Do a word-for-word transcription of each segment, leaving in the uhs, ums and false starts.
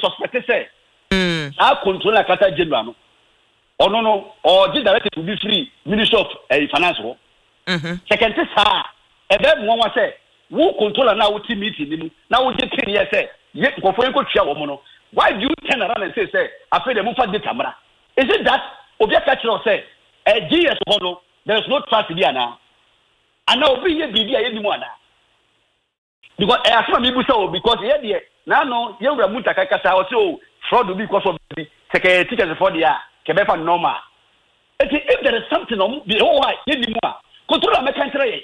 suspect say mm I control a kata general or no no or did directed to be free Minister of uh, Finance mhm second sir e be mo wa say who control now what meeting now we get here say yet go for go tia wo no why do you turn around and say say I feel the move for the camera is it that obi catch us say a G S hono there's no trust there now and now obi here bibi aye ni mo ana because I ask me so because here there now no you were muta kakasa o say oh fraud will be because of the secretary teachers for the kebe fa normal if there is something on the oh why you ni mo control am country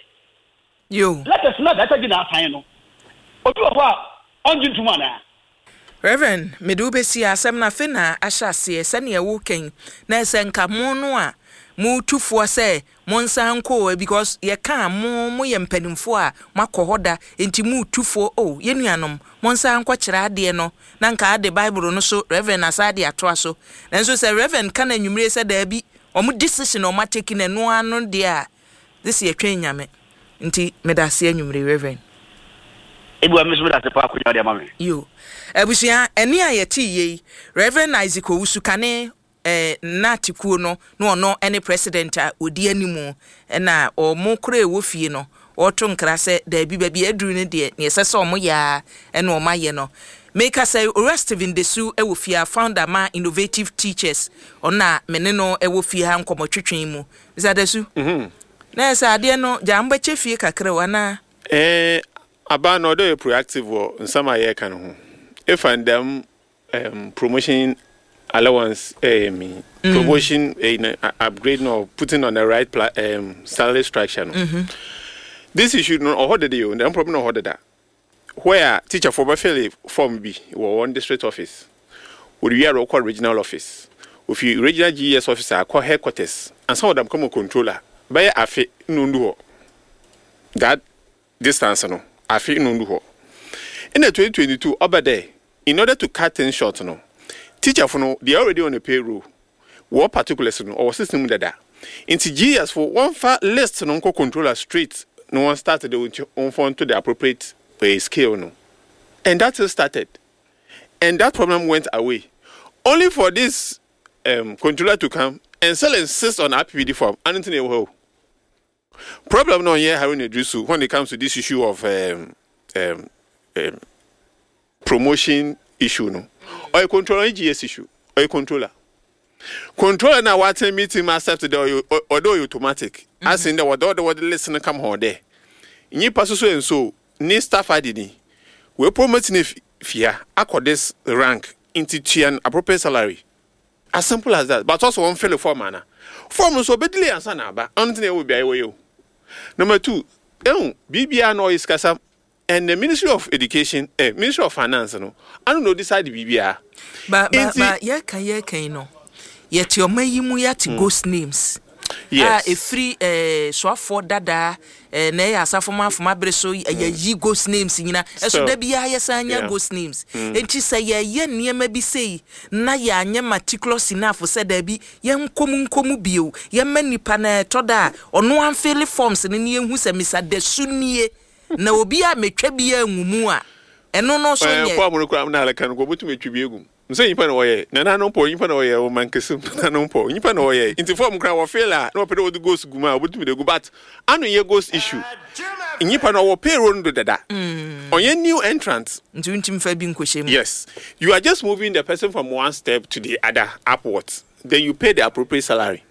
you let us know that again afan no obi wa on jintu mana Reverend medube si asem na fe na ahyase se na ewo ken na se nka mo no a mu tufo se mo nsan ko because ye ka mo mo ye mpanimfo a makohoda enti mu tufo oh ye nuanom mo nsan ko kira ade no na nka ade bible no so Reverend asade ato so nanso se Reverend kana nwumire se da bi omo decision o ma take na no anu de a this ye twen nyame nti medase anwumire Reverend ebu amisu medase pa akunya de mame yo abusia eni ayeti ye Reverend Isaac Owusu kane eh natikuo no no no any president a odi animu na o mo kra ewo fie no oto nkra se da bi ba bi aduru ne de ne sese o mo ya na o maye no make us say Steven Desu ewo fie founder ma innovative teachers ona mene no ewo fie ha nkomotwetwen mu is Desu mhm na sa ade no jamba che fie kakra wana eh aba no do proactive wo nsama ye kan ho if and them um, promotion allowance uh, me mm. promotion uh, upgrade or putting on the right pla- um, salary structure no. Mm-hmm. This issue no or the you the problem no that where teacher for Buffalo form B or one district office would be a local regional office if you regional G S officer call headquarters and some of them come a controller by a fe no that distance no a fe no in the twenty twenty-two over there in order to cut things short no teacher for no they already on the payroll what particular no or system that into G S for one far list no controller straight no one started the on phone to the appropriate pay scale no and that started and that problem went away only for this um controller to come and still insist on A P D form and anything well problem no here Haruna Drusu when it comes to this issue of um um Um, promotion issue no or a controller G S issue or a controller controller now what meeting accept the although automatic mm-hmm. as in the what the what listen come home there you pass so and so ni staff adini we promoting fear accord this rank into an appropriate salary as simple as that but also one fail for manner form so bedly answer na ba anything will be ayo number two eh B B R no is kasa. And the Ministry of Education, eh, Ministry of Finance, no, I don't know this side B B R. But but but yeah, can yeah can no. Yet your may you yet ghost names. Yes. Ah, a free eh so for dada eh na ya asafoma foma breso ye yi ghost names nyina. Eso da bia ya sanya ghost names. Enti say ye ye niema bi sei na ya anya meticulous enough say da bi ye nkomu nkomu bio. Ye manipa na toda ono anfili forms ne ne hu se Mister Desu nie. Na obi a metwa bia nwumu a eno no so nye kwa mo kwa na alaka no botu metwa bia egum nse yipa na oye na na no po yipa na oye o mankesum na no po yipa na oye inti form kra wo fail a no pede wo ghost guma botu me de go but anu ye ghost issue yipa na wo payroll ndo dada onye new entrant nti ntim fa bi nkohye mu yes you are just moving the person from one step to the other upwards then you pay the appropriate salary.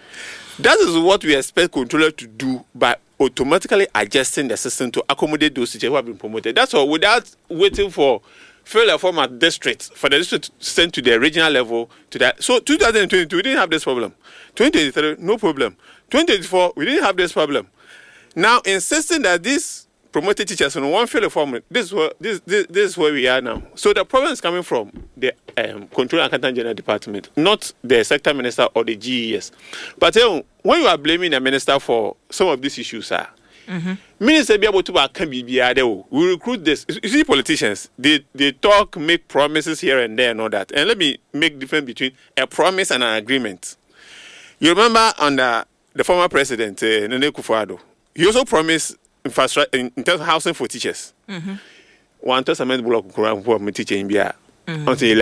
That is what we expect controller to do by automatically adjusting the system to accommodate those teachers who have been promoted. That's all, without waiting for failure form at district, for the district to send to the regional level to that. So twenty twenty-two, we didn't have this problem. twenty twenty-three, no problem. twenty twenty-four, we didn't have this problem. Now, insisting that these promoted teachers on one failure form, this is where, this, this, this is where we are now. So the problem is coming from the um, Control and Accountant General Department, not the sector minister or the G E S. But uh, when you are blaming the minister for some of these issues, sir, mm-hmm. minister be able to work can be we recruit this. You see, politicians, they, they talk, make promises here and there and all that. And let me make difference between a promise and an agreement. You remember under the former president, uh, Nene Akufo-Addo, he also promised infrastructure in terms of housing for teachers. Mm-hmm. One testament block for teaching in Bia until